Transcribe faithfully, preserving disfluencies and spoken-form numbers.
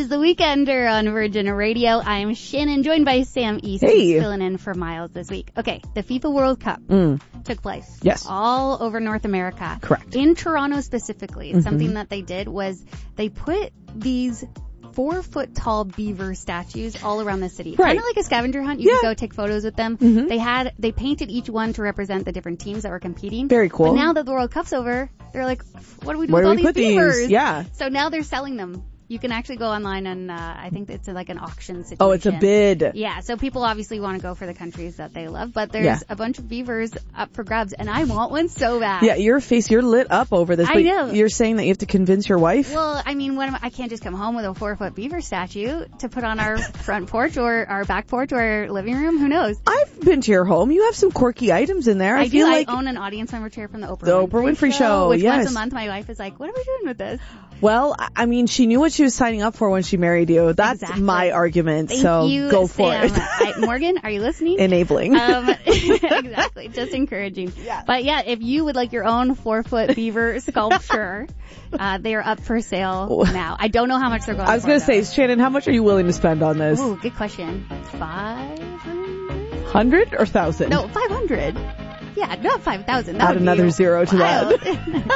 is The Weekender on Virgin Radio. I'm Shannon, joined by Sam East, Hey. who's filling in for Miles this week. Okay, the FIFA World Cup Mm. took place. Yes. All over North America. Correct. In Toronto specifically, Mm-hmm. something that they did was they put these four-foot-tall beaver statues all around the city. Right. Kind of like a scavenger hunt. You Yeah. could go take photos with them. Mhm. They had, they painted each one to represent the different teams that were competing. Very cool. But now that the World Cup's over, they're like, what do we do Where with do all we these put beavers? these? Yeah. So now they're selling them. You can actually go online and, uh, I think it's like an auction situation. Oh, it's a bid. Yeah, so people obviously want to go for the countries that they love, but there's Yeah. a bunch of beavers up for grabs, and I want one so bad. Yeah, your face, you're lit up over this. I but know. You're saying that you have to convince your wife? Well, I mean, what am I, I can't just come home with a four-foot beaver statue to put on our front porch or our back porch or our living room. Who knows? I've been to your home. You have some quirky items in there. I, I, feel do. like, I own an audience member chair from the Oprah, The Oprah Winfrey Show, which yes. once a month my wife is like, what are we doing with this? well, I- I mean, she knew what she was signing up for when she married you. That's Exactly. my argument. Thank so you, go for Sam. it. I, Morgan, are you listening? Enabling. Um, exactly, just encouraging. Yeah. But yeah, if you would like your own four-foot beaver sculpture, uh, they are up for sale now. I don't know how much they're going for. I was going to say, Shannon, how much are you willing to spend on this? Ooh, good question. Five hundred? Hundred or thousand? No, five hundred. Yeah, not five thousand. Add another zero to that. that.